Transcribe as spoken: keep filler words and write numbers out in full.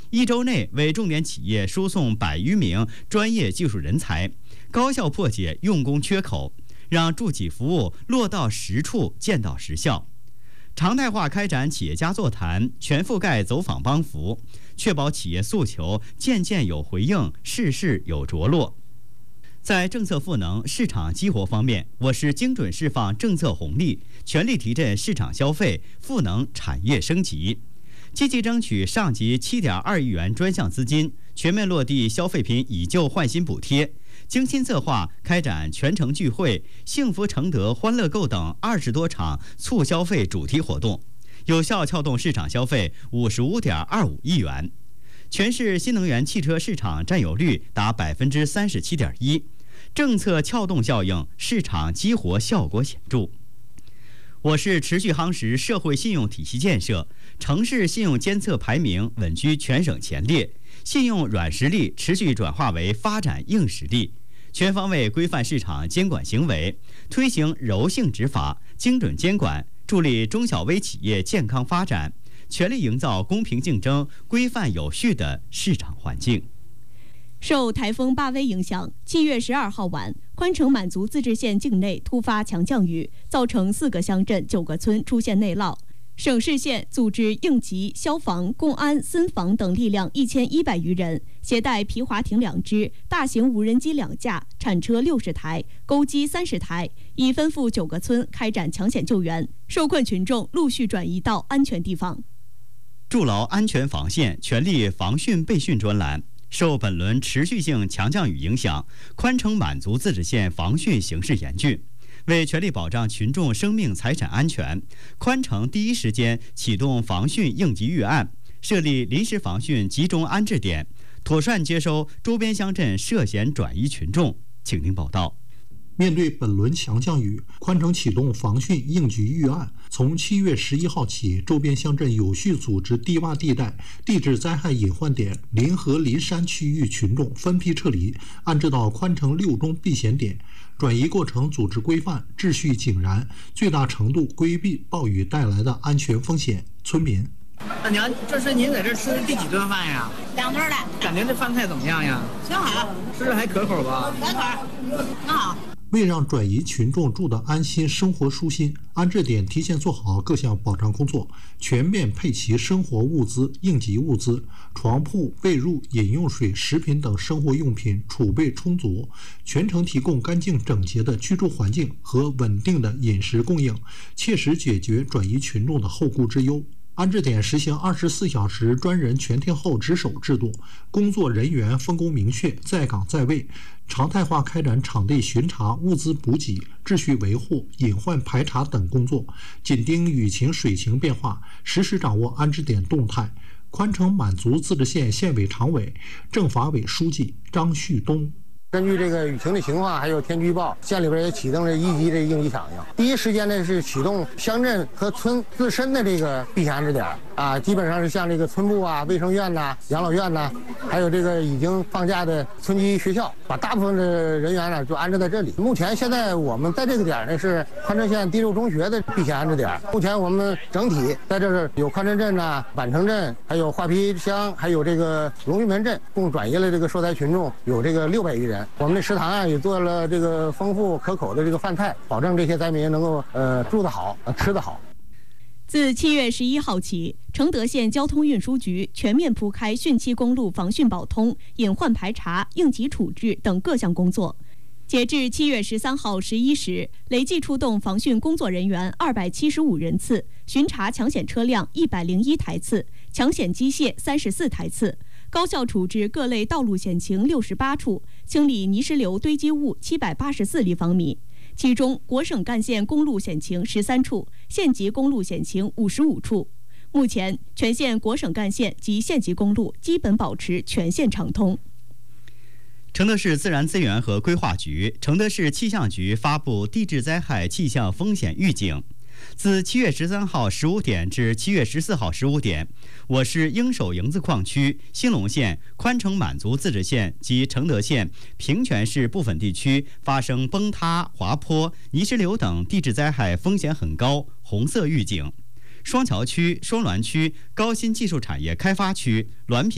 一周内为重点企业输送百余名专业技术人才，高效破解用工缺口，让助企服务落到实处，见到实效。常态化开展企业家座谈，全覆盖走访帮扶，确保企业诉求件件有回应，事事有着落。在政策赋能、市场激活方面，我市精准释放政策红利，全力提振市场消费，赋能产业升级，积极争取上级七点二亿元专项资金，全面落地消费品以旧换新补贴，精心策划开展全城聚会、幸福承德欢乐购等二十多场促消费主题活动，有效撬动市场消费五十五点二五亿元。全市新能源汽车市场占有率达百分之三十七点一，政策撬动效应、市场激活效果显著。我市持续夯实社会信用体系建设，城市信用监测排名稳居全省前列，信用软实力持续转化为发展硬实力，全方位规范市场监管行为，推行柔性执法、精准监管，助力中小微企业健康发展，全力营造公平竞争、规范有序的市场环境。 受台风巴威影响，七月十二号晚，宽城满族自治县境内突发强降雨，造成四个乡镇、九个村出现内涝。省市县组织应急、消防、公安、森防等力量一千一百余人，携带皮划艇两只、大型无人机两架、铲车六十台、钩机三十台，已分赴九个村开展抢险救援，受困群众陆续转移到安全地方。 筑牢安全防线，全力防汛备汛专栏。受本轮持续性强降雨影响，宽城满族自治县防汛形势严峻。为全力保障群众生命财产安全，宽城第一时间启动防汛应急预案，设立临时防汛集中安置点，妥善接收周边乡镇涉险转移群众。请听报道。 面对本轮强降雨，宽城启动防汛应急预案，从七月十一号起，周边乡镇有序组织低洼地带、地质灾害隐患点、临河临山区域群众分批撤离，安置到宽城六中避险点。转移过程组织规范、秩序井然，最大程度规避暴雨带来的安全风险。村民。 大娘，这是您在这吃的第几顿饭呀？ 两顿了。 感觉这饭菜怎么样呀？ 挺好， 吃着还可口吧？ 可口，挺好。 为让转移群众住得安心、生活舒心，安置点提前做好各项保障工作，全面配齐生活物资、应急物资，床铺、被褥、饮用水、食品等生活用品储备充足，全程提供干净整洁的居住环境和稳定的饮食供应，切实解决转移群众的后顾之忧。安置点实行二十四小时专人全天候值守制度，工作人员分工明确，在岗在位，常态化开展场地巡查、物资补给、秩序维护、隐患排查等工作，紧盯雨情水情变化，实时掌握安置点动态。宽城满族自治县县委常委、政法委书记张旭东。 根据这个雨情的情况，还有天气预报，县里边也启动了一级的应急响应。第一时间呢是启动乡镇和村自身的这个避险安置点啊，基本上是像这个村部啊、卫生院呐、养老院呐，还有这个已经放假的村级学校，把大部分的人员呢就安置在这里。目前现在我们在这个点呢是宽城县第六中学的避险安置点。目前我们整体在这儿有宽城镇呐、板城镇，还有画皮乡，还有这个龙玉门镇，共转移了这个受灾群众有这个六百余人。我们的食堂啊也做了这个丰富可口的这个饭菜，保证这些灾民能够呃住得好、呃吃得好。 自七月十一号起，承德县交通运输局全面铺开汛期公路防汛保通、隐患排查、应急处置等各项工作。截至七月十三号十一时，累计出动防汛工作人员二百七十五人次，巡查抢险车辆一百零一台次，抢险机械三十四台次。高效处置各类道路险情六十八处，清理泥石流堆积物七百八十四立方米。其中，国省干线公路险情十三处，县级公路险情五十五处。目前，全县国省干线及县级公路基本保持全线畅通。 承德市自然资源和规划局、承德市气象局发布地质灾害气象风险预警。自七月十三号十五点至七月十四号十五点，我市应首营子矿区、兴隆县、宽城满族自治县及承德县平泉市部分地区发生崩塌、滑坡、泥石流等地质灾害风险很高，红色预警。双桥区、双滦区高新技术产业开发区、滦平